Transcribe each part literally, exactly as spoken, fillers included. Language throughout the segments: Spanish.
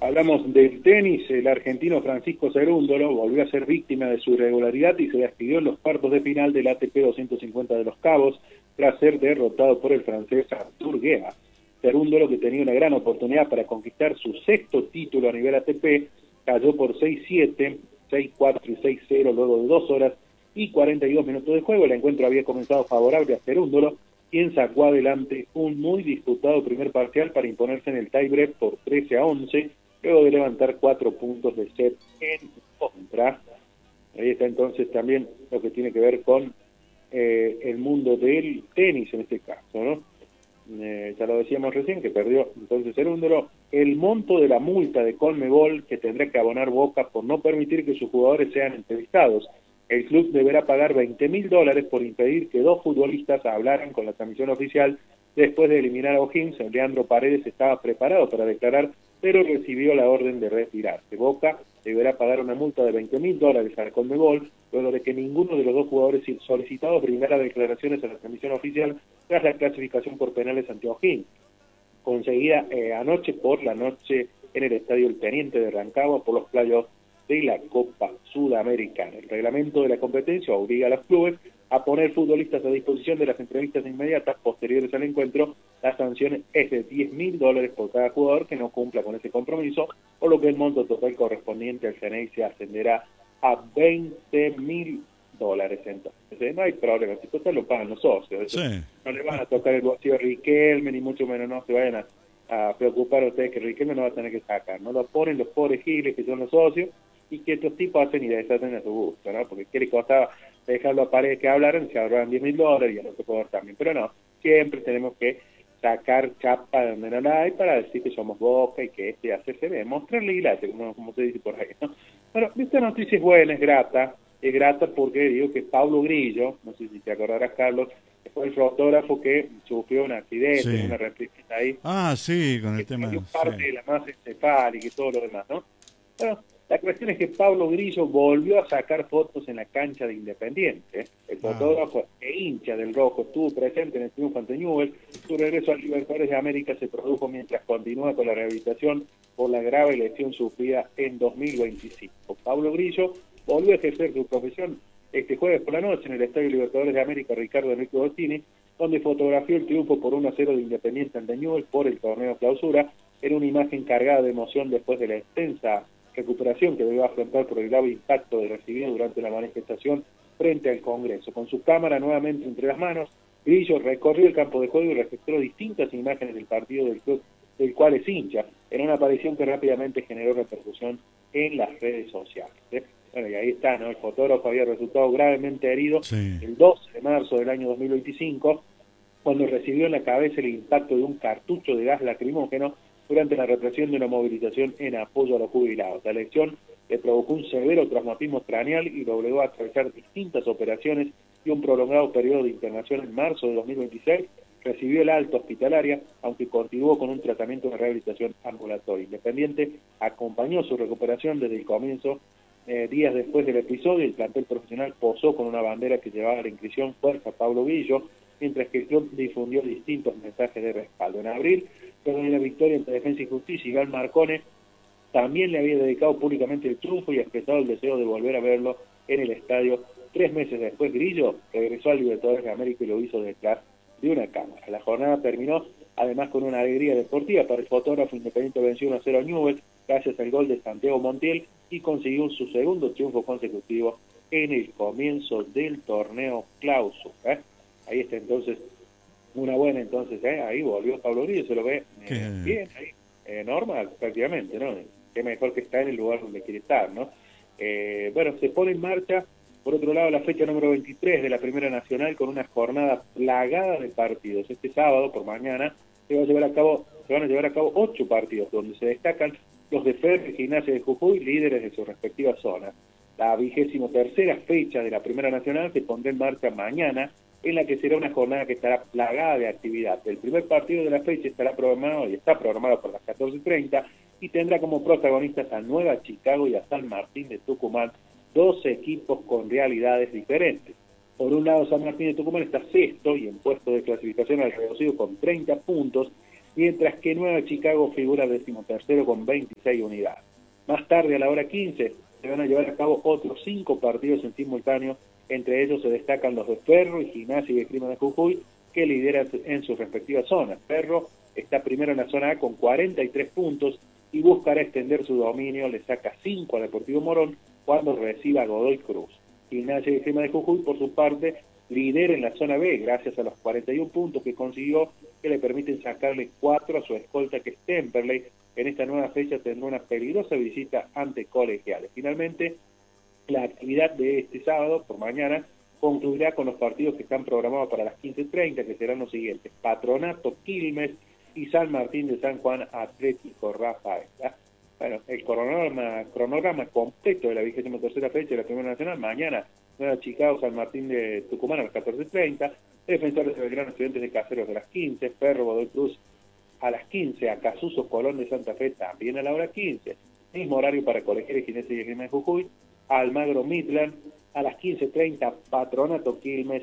Hablamos del tenis. El argentino Francisco Cerúndolo volvió a ser víctima de su irregularidad y se despidió en los cuartos de final del A T P doscientos cincuenta de Los Cabos tras ser derrotado por el francés Arthur Guéa. Cerúndolo, que tenía una gran oportunidad para conquistar su sexto título a nivel A T P, cayó por seis siete, seis cuatro y seis cero luego de dos horas y cuarenta y dos minutos de juego. El encuentro había comenzado favorable a Cerúndolo, quien sacó adelante un muy disputado primer parcial para imponerse en el tiebreak por trece a once, luego de levantar cuatro puntos de set en contra. Ahí está entonces también lo que tiene que ver con eh, el mundo del tenis en este caso, ¿no? Eh, ya lo decíamos recién, que perdió entonces Cerúndolo. El monto de la multa de Conmebol que tendrá que abonar Boca por no permitir que sus jugadores sean entrevistados. El club deberá pagar veinte mil dólares por impedir que dos futbolistas hablaran con la transmisión oficial. Después de eliminar a O'Higgins, Leandro Paredes estaba preparado para declarar, pero recibió la orden de retirarse. Boca deberá pagar una multa de veinte mil dólares al Conmebol, luego de que ninguno de los dos jugadores solicitados brindara declaraciones a la transmisión oficial tras la clasificación por penales ante O'Higgins, conseguida eh, anoche por la noche en el Estadio El Teniente de Rancagua por los playoffs de la Copa Sudamericana. El reglamento de la competencia obliga a los clubes a poner futbolistas a disposición de las entrevistas inmediatas posteriores al encuentro. La sanción es de diez mil dólares por cada jugador que no cumpla con ese compromiso, por lo que el monto total correspondiente al C N I se ascenderá a veinte mil dólares. Entonces, no hay problema, si total lo pagan los socios. Sí. No le van a tocar el bolsillo a Riquelme, ni mucho menos no se vayan a, a preocupar a ustedes que Riquelme no va a tener que sacar. No lo ponen los pobres giles que son los socios, y que estos tipos hacen y deshacen a su gusto, ¿no? Porque qué le costaba dejarlo a Paredes que hablaran, se ahorraban diez mil dólares y a los jugadores también. Pero no, siempre tenemos que sacar chapa de donde no la hay para decir que somos Boca y que este hace se ve, mostrarle iglesia, como, como se dice por ahí, ¿no? Bueno, esta noticia es buena, es grata, es grata porque digo que Pablo Grillo, no sé si te acordarás, Carlos, fue el fotógrafo que sufrió un accidente, sí. una réplica ahí. Ah, sí, con el tema. parte sí. de la masa encefálica y todo lo demás, ¿no? Bueno, la cuestión es que Pablo Grillo volvió a sacar fotos en la cancha de Independiente. El fotógrafo ah. e hincha del Rojo estuvo presente en el triunfo ante Newell's. Su regreso al Libertadores de América se produjo mientras continúa con la rehabilitación por la grave lesión sufrida en dos mil veinticinco. Pablo Grillo volvió a ejercer su profesión este jueves por la noche en el Estadio Libertadores de América Ricardo Enrique Bottini, donde fotografió el triunfo por uno a cero de Independiente ante Newell's por el torneo Clausura, en una imagen cargada de emoción después de la extensa recuperación que debió afrontar por el grave impacto de recibido durante la manifestación frente al Congreso. Con su cámara nuevamente entre las manos, Grillo recorrió el campo de juego y registró distintas imágenes del partido del club del cual es hincha, en una aparición que rápidamente generó repercusión en las redes sociales. ¿eh? Bueno, y ahí está, ¿no? El fotógrafo había resultado gravemente herido sí. el doce de marzo del año dos mil veinticinco, cuando recibió en la cabeza el impacto de un cartucho de gas lacrimógeno durante la represión de una movilización en apoyo a los jubilados. La lesión le provocó un severo traumatismo craneal y lo obligó a atravesar distintas operaciones y un prolongado periodo de internación. En marzo de dos mil veintiséis recibió el alta hospitalaria, aunque continuó con un tratamiento de rehabilitación ambulatoria. Independiente acompañó su recuperación desde el comienzo. Eh, días después del episodio, el plantel profesional posó con una bandera que llevaba la inscripción Fuerza Pablo Grillo, mientras que el club difundió distintos mensajes de respaldo. En abril, luego de la victoria entre Defensa y Justicia, Iván Marcone también le había dedicado públicamente el triunfo y expresado el deseo de volver a verlo en el estadio. Tres meses después, Grillo regresó al Libertadores de América y lo hizo detrás de una cámara. La jornada terminó además con una alegría deportiva para el fotógrafo. Independiente venció uno a cero a Newell's gracias al gol de Santiago Montiel y consiguió su segundo triunfo consecutivo en el comienzo del torneo Clausura. ¿eh? Ahí está entonces una buena, entonces ¿eh? ahí volvió Pablo Grillo, se lo ve eh, bien, ahí, eh, normal prácticamente, ¿no? Qué mejor que está en el lugar donde quiere estar, ¿no? Eh, bueno, se pone en marcha, por otro lado, la fecha número veintitrés de la Primera Nacional con una jornada plagada de partidos. Este sábado, por mañana, se, va a llevar a cabo, se van a llevar a cabo ocho partidos, donde se destacan los de Ferro y Gimnasia de Jujuy, líderes de sus respectivas zonas. La vigésimo tercera fecha de la Primera Nacional se pondrá en marcha mañana, en la que será una jornada que estará plagada de actividad. El primer partido de la fecha estará programado y está programado por las catorce treinta y tendrá como protagonistas a Nueva Chicago y a San Martín de Tucumán, dos equipos con realidades diferentes. Por un lado, San Martín de Tucumán está sexto y en puesto de clasificación al reducido con treinta puntos, mientras que Nueva Chicago figura decimotercero con veintiséis unidades. Más tarde, a la hora quince, se van a llevar a cabo otros cinco partidos en simultáneo. Entre ellos se destacan los de Ferro y Gimnasia y Esgrima de Jujuy, que lideran en sus respectivas zonas. Ferro está primero en la zona A con cuarenta y tres puntos y buscará extender su dominio, le saca cinco a Deportivo Morón cuando reciba a Godoy Cruz. Gimnasia y Esgrima de Jujuy, por su parte, lidera en la zona B gracias a los cuarenta y un puntos que consiguió, que le permiten sacarle cuatro a su escolta, que es Temperley. En esta nueva fecha tendrá una peligrosa visita ante Colegiales. Finalmente, la actividad de este sábado por mañana concluirá con los partidos que están programados para las quince treinta, que serán los siguientes: Patronato, Quilmes y San Martín de San Juan, Atlético Rafael. Bueno, el cronograma, cronograma completo de la vigésima tercera fecha de la Primera Nacional: mañana Nueva Chicago, San Martín de Tucumán a las catorce treinta, Defensores de Belgrano, Estudiantes de Caseros a las quince, Ferro, Godoy Cruz a las quince, Acasuso, Colón de Santa Fe también a la hora quince, mismo horario para Colegiales, Gimnasia y Esgrima de Jujuy, Almagro, Midland a las quince treinta, Patronato, Quilmes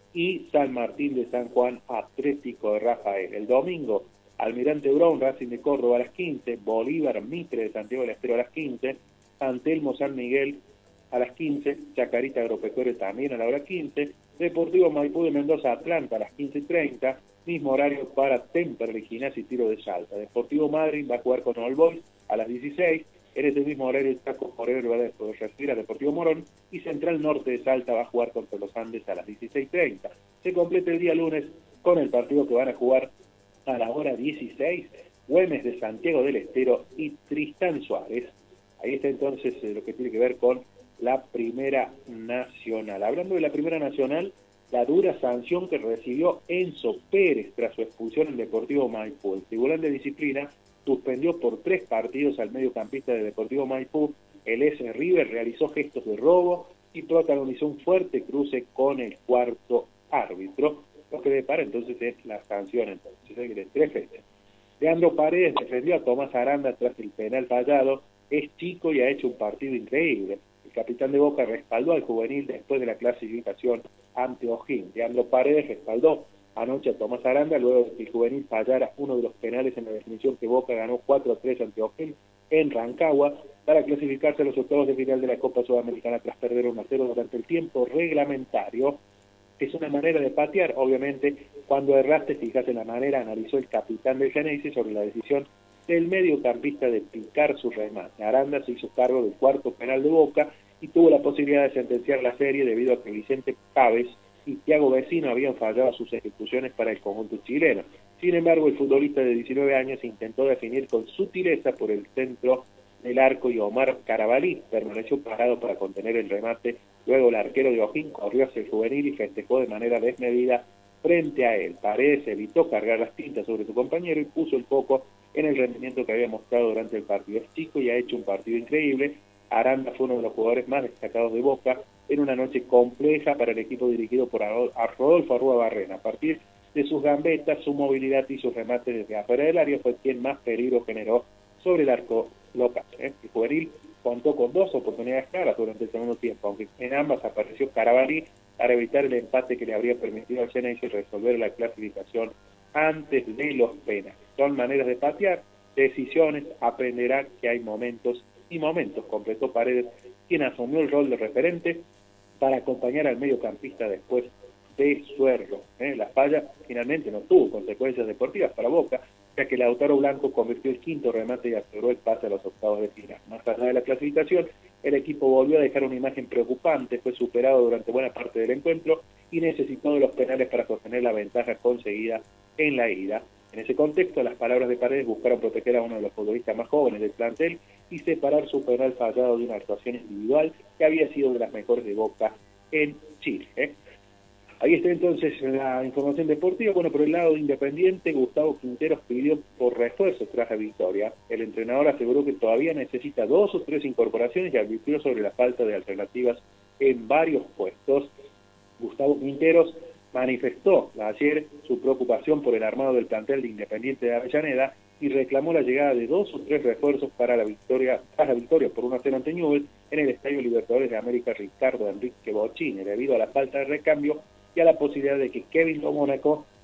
y San Martín de San Juan, Atlético de Rafael. El domingo, Almirante Brown, Racing de Córdoba a las quince, Bolívar, Mitre de Santiago del Estero a las quince, San Telmo, San Miguel a las quince, Chacarita Agropecuario también a la hora quince, Deportivo Maipú de Mendoza, Atlanta a las quince treinta, mismo horario para Temperley, Gimnasia y Tiro de Salta. Deportivo Madrid va a jugar con All Boys a las dieciséis, en ese mismo horario el Chaco Moreno va a recibir a Deportivo Morón, y Central Norte de Salta va a jugar contra los Andes a las dieciséis treinta. Se completa el día lunes con el partido que van a jugar a la hora dieciséis, Güemes de Santiago del Estero y Tristán Suárez. Ahí está entonces eh, lo que tiene que ver con la Primera Nacional. Hablando de la Primera Nacional, la dura sanción que recibió Enzo Pérez tras su expulsión en Deportivo Maipú. El Tribunal de Disciplina suspendió por tres partidos al mediocampista de Deportivo Maipú. El S. River realizó gestos de robo y protagonizó un fuerte cruce con el cuarto árbitro, lo que depara entonces es la sanción entonces de tres fechas. Leandro Paredes defendió a Tomás Aranda tras el penal fallado. Es chico y ha hecho un partido increíble. El capitán de Boca respaldó al juvenil después de la clasificación ante O'Higgins. Leandro Paredes respaldó anoche a Tomás Aranda luego de que el juvenil fallara uno de los penales en la definición que Boca ganó cuatro a tres ante O'Higgins en Rancagua para clasificarse a los octavos de final de la Copa Sudamericana tras perder uno a cero durante el tiempo reglamentario. Es una manera de patear, obviamente. Cuando erraste, fíjate en la manera, analizó el capitán del Genesis sobre la decisión del mediocampista de picar su remate. Aranda se hizo cargo del cuarto penal de Boca y tuvo la posibilidad de sentenciar la serie debido a que Vicente Pávez y Thiago Vecino habían fallado sus ejecuciones para el conjunto chileno. Sin embargo, el futbolista de diecinueve años intentó definir con sutileza por el centro del arco y Omar Carabalí permaneció parado para contener el remate. Luego el arquero de O'Higgins corrió hacia el juvenil y festejó de manera desmedida frente a él. Paredes evitó cargar las tintas sobre su compañero y puso el foco en el rendimiento que había mostrado durante el partido. Es chico y ha hecho un partido increíble. Aranda fue uno de los jugadores más destacados de Boca en una noche compleja para el equipo dirigido por Rodolfo Arrúa Barrena. A partir de sus gambetas, su movilidad y sus remates desde afuera del área fue quien más peligro generó sobre el arco local. ¿eh? El juvenil contó con dos oportunidades claras durante el segundo tiempo, aunque en ambas apareció Carabalí para evitar el empate que le habría permitido al Genesis resolver la clasificación antes de los penales. Son maneras de patear, decisiones, aprenderá que hay momentos y momentos, completó Paredes, quien asumió el rol de referente para acompañar al mediocampista después de su error. ¿eh? La falla finalmente no tuvo consecuencias deportivas para Boca, ya que Lautaro Blanco convirtió el quinto remate y aseguró el pase a los octavos de final. Más allá de la clasificación, el equipo volvió a dejar una imagen preocupante, fue superado durante buena parte del encuentro y necesitó de los penales para sostener la ventaja conseguida en la ida. En ese contexto, las palabras de Paredes buscaron proteger a uno de los futbolistas más jóvenes del plantel y separar su penal fallado de una actuación individual que había sido de las mejores de Boca en Chile. ¿eh? Ahí está entonces la información deportiva. Bueno, por el lado de Independiente, Gustavo Quinteros pidió por refuerzo tras la victoria. El entrenador aseguró que todavía necesita dos o tres incorporaciones y advirtió sobre la falta de alternativas en varios puestos. Gustavo Quinteros manifestó ayer su preocupación por el armado del plantel de Independiente de Avellaneda y reclamó la llegada de dos o tres refuerzos para la victoria, tras la victoria por uno a cero ante Newell's en el Estadio Libertadores de América Ricardo Enrique Bocchini, debido a la falta de recambio y a la posibilidad de que Kevin Lo Mónaco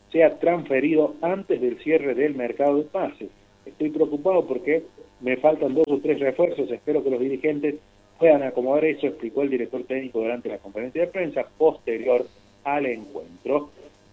sea transferido antes del cierre del mercado de pases. Estoy preocupado porque me faltan dos o tres refuerzos, espero que los dirigentes puedan acomodar eso, explicó el director técnico durante la conferencia de prensa posterior al encuentro.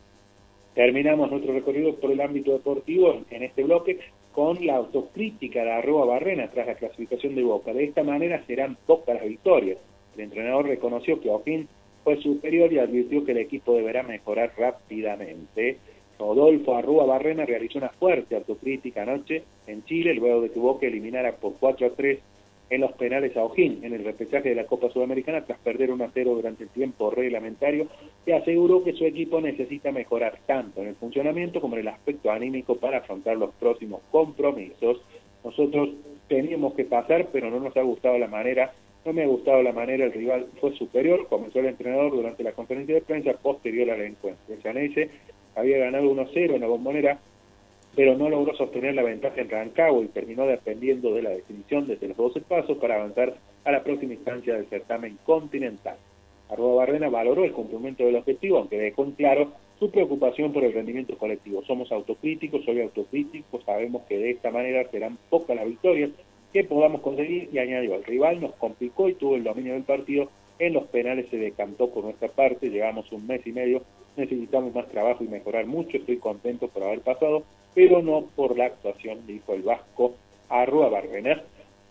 Terminamos nuestro recorrido por el ámbito deportivo en este bloque con la autocrítica de Arrua Barrena tras la clasificación de Boca. De esta manera serán pocas las victorias. El entrenador reconoció que O'Higgins fue superior y advirtió que el equipo deberá mejorar rápidamente. Rodolfo Arrua Barrena realizó una fuerte autocrítica anoche en Chile, luego de que Boca eliminara por cuatro a tres en los penales a O'Higgins en el repechaje de la Copa Sudamericana tras perder uno a cero durante el tiempo reglamentario, y aseguró que su equipo necesita mejorar tanto en el funcionamiento como en el aspecto anímico para afrontar los próximos compromisos. Nosotros teníamos que pasar, pero no nos ha gustado la manera, no me ha gustado la manera, el rival fue superior, comenzó el entrenador durante la conferencia de prensa posterior al encuentro. El Llaneise había ganado uno a cero en la Bombonera, pero no logró sostener la ventaja en Rancagua y terminó dependiendo de la definición desde los doce pasos para avanzar a la próxima instancia del certamen continental. Arrua Barrena valoró el cumplimiento del objetivo, aunque dejó en claro su preocupación por el rendimiento colectivo. Somos autocríticos, soy autocrítico, sabemos que de esta manera serán pocas las victorias que podamos conseguir, y añadió, el rival nos complicó y tuvo el dominio del partido, en los penales se decantó por nuestra parte, llevamos un mes y medio, necesitamos más trabajo y mejorar mucho, estoy contento por haber pasado, pero no por la actuación, dijo el vasco Arrua Barrena.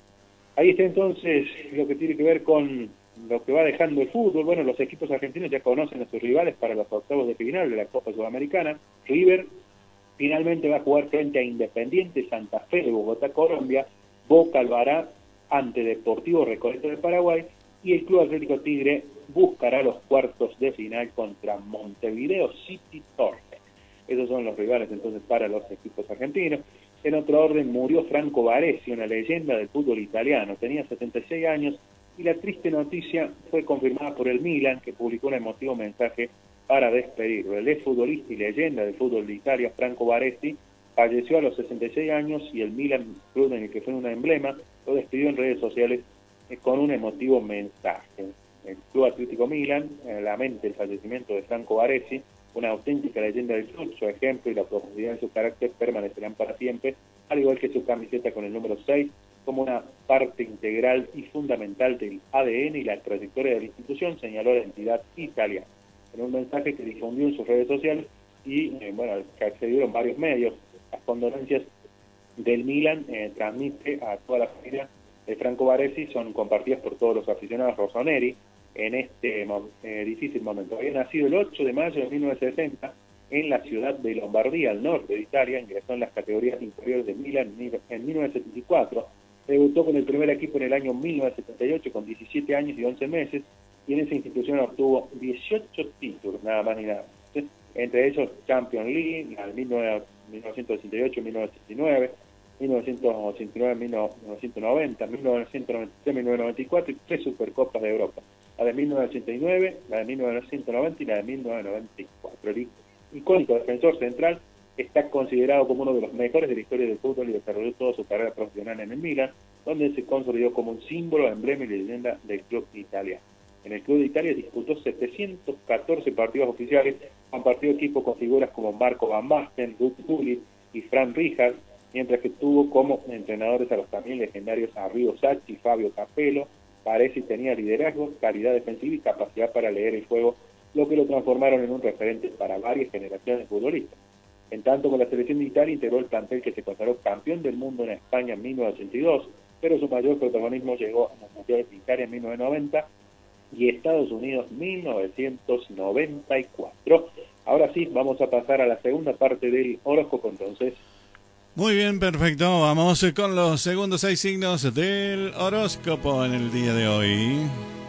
Ahí está entonces lo que tiene que ver con lo que va dejando el fútbol. Bueno, los equipos argentinos ya conocen a sus rivales para los octavos de final de la Copa Sudamericana. River finalmente va a jugar frente a Independiente Santa Fe de Bogotá, Colombia. Boca lo hará ante Deportivo Recoleta de Paraguay, y el Club Atlético Tigre buscará los cuartos de final contra Montevideo City Torque. Esos son los rivales entonces para los equipos argentinos. En otro orden, murió Franco Baresi, una leyenda del fútbol italiano. Tenía setenta y seis años y la triste noticia fue confirmada por el Milan, que publicó un emotivo mensaje para despedirlo. El exfutbolista y leyenda del fútbol de Italia, Franco Baresi, falleció a los sesenta y seis años y el Milan, club en el que fue un emblema, lo despidió en redes sociales con un emotivo mensaje. El Club Atlético Milan eh, lamenta el fallecimiento de Franco Baresi, una auténtica leyenda del club. Su ejemplo y la profundidad de su carácter permanecerán para siempre, al igual que su camiseta con el número seis, como una parte integral y fundamental del A D N y la trayectoria de la institución, señaló la entidad italiana. En un mensaje que difundió en sus redes sociales y, eh, bueno, que accedieron varios medios, las condolencias del Milan eh, transmite a toda la familia de Franco Baresi, son compartidas por todos los aficionados rossoneri en este eh, difícil momento. Había nacido el ocho de mayo de mil novecientos sesenta en la ciudad de Lombardía, al norte de Italia. Ingresó en las categorías inferiores de Milan en mil novecientos setenta y cuatro, debutó con el primer equipo en el año mil novecientos setenta y ocho con diecisiete años y once meses, y en esa institución obtuvo dieciocho títulos, nada más ni nada más, entre ellos Champions League, en mil novecientos ochenta y ocho, mil novecientos ochenta y nueve, mil novecientos ochenta y nueve, mil novecientos noventa, mil novecientos noventa y tres, mil novecientos noventa y cuatro y tres Supercopas de Europa, la de mil novecientos ochenta y nueve, la de mil novecientos noventa y la de mil novecientos noventa y cuatro. El icónico defensor central está considerado como uno de los mejores de la historia del fútbol y desarrolló toda su carrera profesional en el Milan, donde se consolidó como un símbolo, emblema y leyenda del club italiano. En el club de Italia disputó setecientos catorce partidos oficiales, compartió equipo con figuras como Marco Van Basten, Ruud Gullit y Frank Rijkaard, mientras que tuvo como entrenadores a los también legendarios Arrigo Sacchi y Fabio Capello. Baresi tenía liderazgo, calidad defensiva y capacidad para leer el juego, lo que lo transformaron en un referente para varias generaciones de futbolistas. En tanto, con la selección de Italia integró el plantel que se consagró campeón del mundo en España en mil novecientos ochenta y dos, pero su mayor protagonismo llegó a los mundiales de Italia en mil novecientos noventa y Estados Unidos mil novecientos noventa y cuatro. Ahora sí, vamos a pasar a la segunda parte del horóscopo entonces. Muy bien, perfecto. Vamos con los segundos seis signos del horóscopo en el día de hoy.